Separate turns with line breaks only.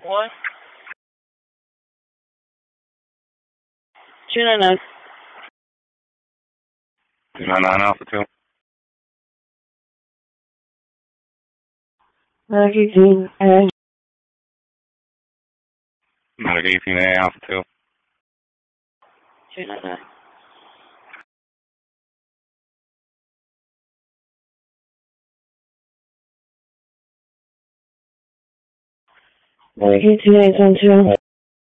What? 299.
299 Alpha 2.
Medic 18A.
Medic 18A Alpha 2.
299. Medic 18A is on 2.